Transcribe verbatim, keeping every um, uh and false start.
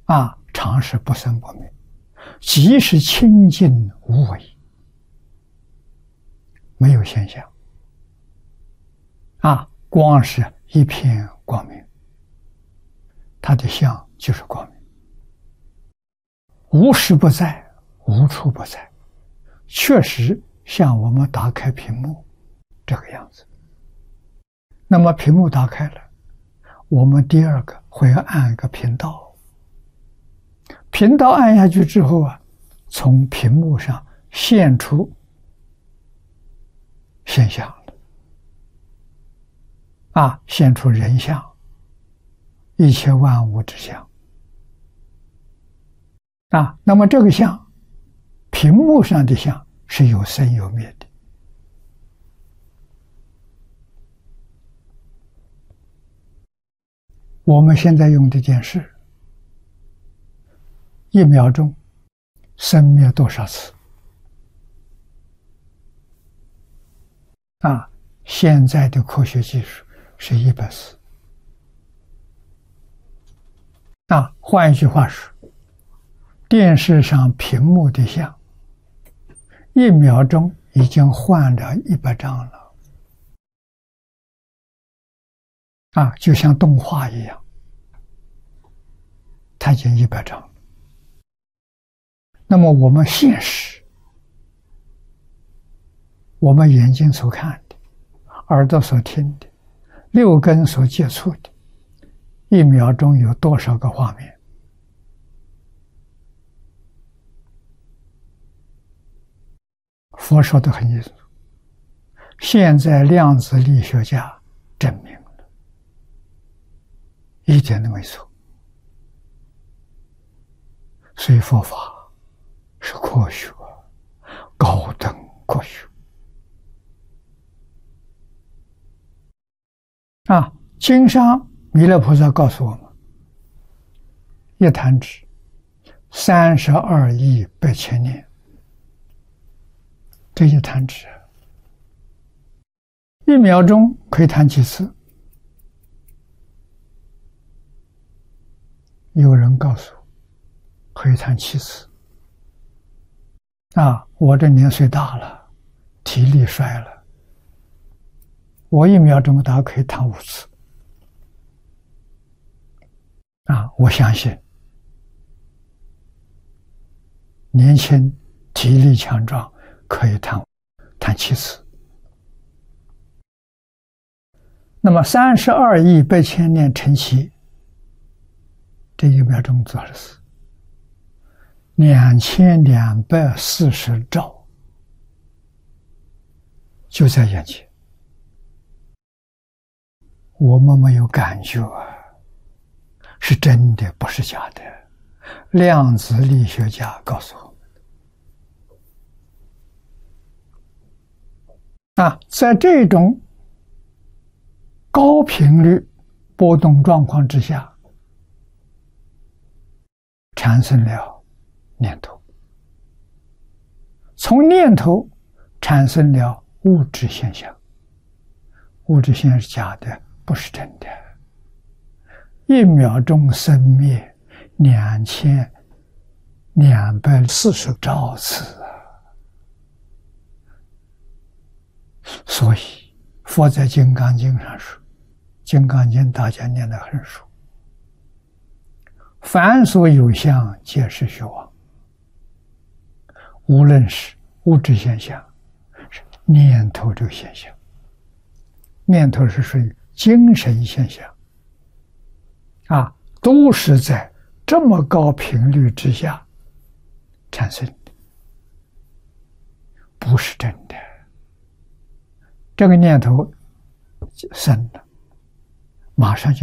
啊，常是不生不灭，即是清净无为，没有现象。啊，光是一片光明，它的相就是光明，无时不在，无处不在，确实像我们打开屏幕这个样子。那么屏幕打开了，我们第二个会按一个频道，频道按下去之后啊，从屏幕上现出现象了，啊，现出人相，一切万物之相。啊，那么这个相，屏幕上的相是有生有灭的。我们现在用的电视，一秒钟生灭多少次？啊，现在的科学技术是一百次。啊，换一句话说，电视上屏幕的像，一秒钟已经换了一百张了。啊，就像动画一样，它已经一百张了。那么我们现实，我们眼睛所看的，耳朵所听的，六根所接触的，一秒钟有多少个画面？佛说得很清楚，现在量子力学家证明了，一点都没错。所以佛法是科学，高等科学。啊，经上弥勒菩萨告诉我们，一弹指三十二亿八千年。这一弹指，一秒钟可以弹几次？有人告诉我，可以弹七次。啊，我这年岁大了，体力衰了，我一秒钟大概可以弹五次。啊，我相信年轻体力强壮可以弹弹七次。那么三十二亿八千年乘七，这一秒钟多少次？两千两百四十兆，就在眼前，我们没有感觉啊，是真的，不是假的。量子力学家告诉我们。啊，在这种高频率波动状况之下，产生了念头，从念头产生了物质现象。物质现象是假的，不是真的。一秒钟生灭两千两百四十兆次啊！所以佛在《金刚经》上说，《金刚经》大家念得很熟，凡所有相，皆是虚妄。无论是物质现象，是念头这个现象，念头是属于精神现象，啊，都是在这么高频率之下产生的，不是真的。这个念头生了，马上就